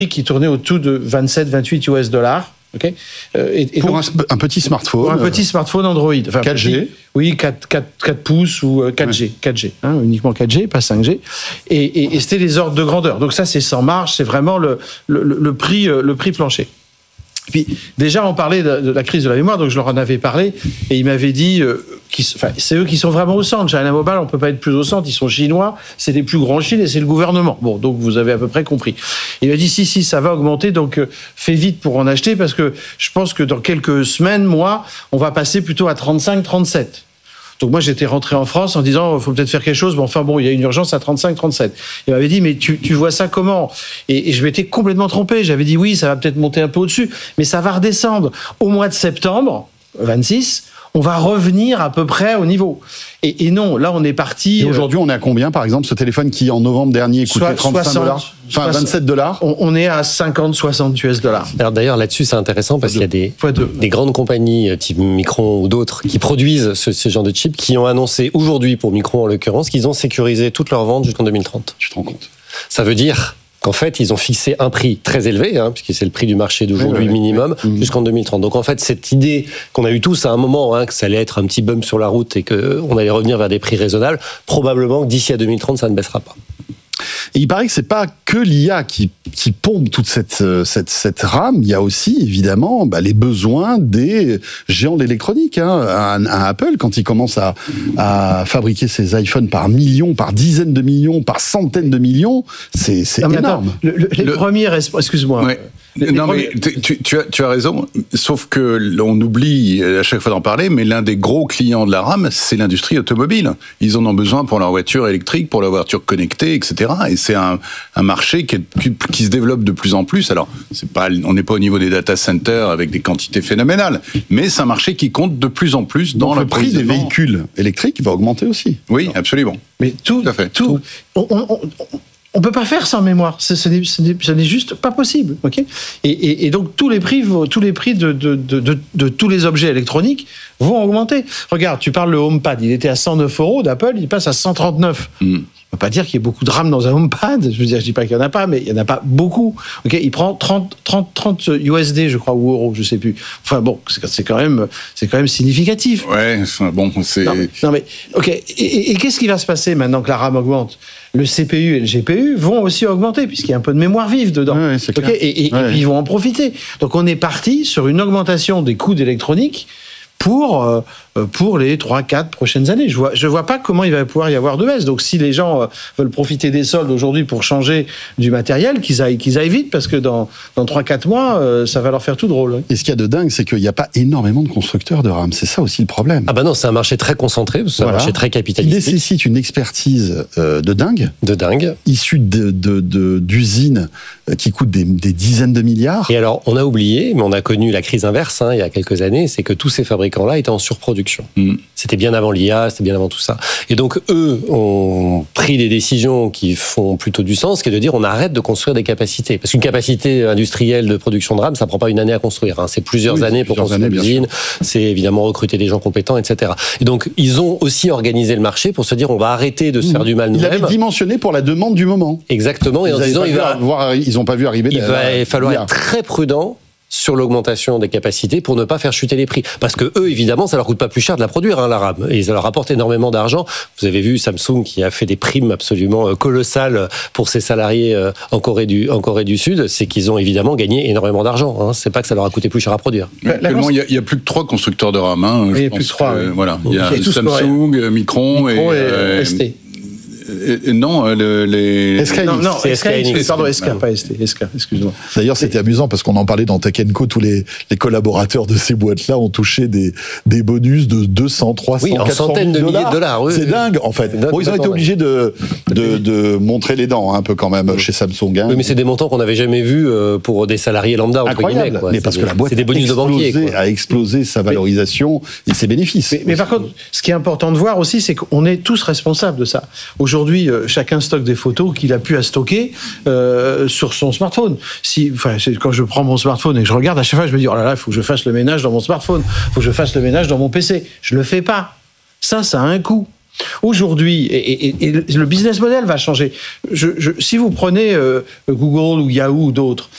qui tournait autour de 27-28 US$. Okay. Pour un petit smartphone. Pour un petit smartphone Android. Enfin, 4G. Oui, 4 pouces ou 4G. Ouais. 4G, uniquement 4G, pas 5G. Et c'était les ordres de grandeur. Donc ça, c'est sans marge, c'est vraiment le prix plancher. Puis déjà, on parlait de la crise de la mémoire, donc je leur en avais parlé, et ils m'avaient dit, c'est eux qui sont vraiment au centre. China Mobile, on peut pas être plus au centre, ils sont chinois, c'est les plus grands en Chine et c'est le gouvernement. Bon, donc vous avez à peu près compris. Il m'a dit, si, ça va augmenter, donc fais vite pour en acheter, parce que je pense que dans quelques semaines, mois, on va passer plutôt à 35, 37. Donc moi, j'étais rentré en France en disant, il faut peut-être faire quelque chose. Mais enfin bon, il y a une urgence à 35, 37. Il m'avait dit, mais tu vois ça comment ? Et je m'étais complètement trompé. J'avais dit, oui, ça va peut-être monter un peu au-dessus, mais ça va redescendre. Au mois de septembre, 26, on va revenir à peu près au niveau. Et non, là, on est parti... Et aujourd'hui, on est à combien, par exemple, ce téléphone qui, en novembre dernier, coûtait $35 enfin, $27 On est à 50, 60 US$. Alors d'ailleurs, là-dessus, c'est intéressant parce qu'il y a des grandes compagnies, type Micron ou d'autres, qui produisent ce genre de chips, qui ont annoncé aujourd'hui, pour Micron en l'occurrence, qu'ils ont sécurisé toutes leurs ventes jusqu'en 2030. Tu te rends compte ? Ça veut dire qu'en fait, ils ont fixé un prix très élevé, puisque c'est le prix du marché d'aujourd'hui minimum, jusqu'en 2030. Donc en fait, cette idée qu'on a eu tous à un moment, que ça allait être un petit bump sur la route et qu'on allait revenir vers des prix raisonnables, probablement que d'ici à 2030, ça ne baissera pas. Et il paraît que c'est pas que l'IA qui pompe toute cette rame. Il y a aussi évidemment les besoins des géants de l'électronique. Un Apple, quand il commence à fabriquer ses iPhones par millions, par dizaines de millions, par centaines de millions, c'est énorme. Les premiers, excuse-moi. Ouais. Non, mais tu as raison, sauf que on oublie à chaque fois d'en parler, mais l'un des gros clients de la RAM, c'est l'industrie automobile. Ils en ont besoin pour leur voiture électrique, pour leur voiture connectée, etc. Et c'est un marché qui se développe de plus en plus. Alors, on n'est pas au niveau des data centers avec des quantités phénoménales, mais c'est un marché qui compte de plus en plus dans le prix des véhicules électriques va augmenter aussi. Oui, absolument. Mais tout à fait. On peut pas faire sans mémoire. Ce n'est juste pas possible. Okay, et donc tous les prix de tous les objets électroniques vont augmenter. Regarde, tu parles le HomePad, il était à 109 € d'Apple, il passe à 139. On ne peut pas dire qu'il y ait beaucoup de RAM dans un HomePad. Je veux dire, je dis pas qu'il y en a pas, mais il y en a pas beaucoup. Okay, il prend 30 USD, je crois, ou euros, je sais plus. Enfin bon, c'est quand même significatif. Ouais, enfin bon, c'est. Non mais ok. Et qu'est-ce qui va se passer maintenant que la RAM augmente ? Le CPU et le GPU vont aussi augmenter, puisqu'il y a un peu de mémoire vive dedans. Ouais, c'est clair. Et puis ils vont en profiter. Donc on est parti sur une augmentation des coûts d'électronique pour les 3-4 prochaines années. Je vois pas comment il va pouvoir y avoir de baisse. Donc si les gens veulent profiter des soldes aujourd'hui pour changer du matériel, qu'ils aillent vite, parce que dans 3-4 mois, ça va leur faire tout drôle. Et ce qu'il y a de dingue, c'est qu'il n'y a pas énormément de constructeurs de RAM. C'est ça aussi le problème. Ah bah non, c'est un marché très concentré, c'est un marché très capitalistique. Il nécessite une expertise de dingue. De dingue. Issue d'usines qui coûtent des dizaines de milliards. Et alors, on a oublié, mais on a connu la crise inverse il y a quelques années, c'est que tous ces fabricants-là étaient en surproduction. C'était bien avant l'IA, c'était bien avant tout ça. Et donc, eux ont pris des décisions qui font plutôt du sens, qui est de dire on arrête de construire des capacités. Parce qu'une capacité industrielle de production de RAM, ça prend pas une année à construire. C'est plusieurs années pour construire l'usine. C'est évidemment recruter des gens compétents, etc. Et donc, ils ont aussi organisé le marché pour se dire on va arrêter de se faire du mal nous-mêmes. Ils avaient dimensionné pour la demande du moment. Exactement. Et en disant ils n'ont pas vu arriver. Il va falloir être très prudent sur l'augmentation des capacités pour ne pas faire chuter les prix. Parce que eux, évidemment, ça leur coûte pas plus cher de la produire, la RAM. Et ça leur rapporte énormément d'argent. Vous avez vu Samsung qui a fait des primes absolument colossales pour ses salariés en Corée du Sud. C'est qu'ils ont évidemment gagné énormément d'argent. C'est pas que ça leur a coûté plus cher à produire. Actuellement, il y a plus que 3 constructeurs de RAM. Il y a plus que 3. Voilà. Il y a Samsung, Micron et ST. Non, SK, pardon, SK, pas ST, SK, excuse-moi. D'ailleurs, c'était amusant parce qu'on en parlait dans Tech & Co, tous les collaborateurs de ces boîtes-là ont touché des bonus de 200, 300, 400 centaines de milliers de dollars. C'est dingue, en fait. Bon, ils ont été obligés de montrer les dents, un peu quand même, chez Samsung. Oui, mais c'est des montants qu'on n'avait jamais vus pour des salariés lambda, entre guillemets. Mais parce que la boîte c'est des bonus de banquier, a explosé sa valorisation et ses bénéfices. Mais par contre, ce qui est important de voir aussi, c'est qu'on est tous responsables de ça. Aujourd'hui, chacun stocke des photos qu'il a pu à stocker sur son smartphone. Quand je prends mon smartphone et que je regarde, à chaque fois, je me dis, oh là là, il faut que je fasse le ménage dans mon smartphone, il faut que je fasse le ménage dans mon PC. Je le fais pas. Ça a un coût. Aujourd'hui, et le business model va changer. Si vous prenez Google ou Yahoo ou d'autres,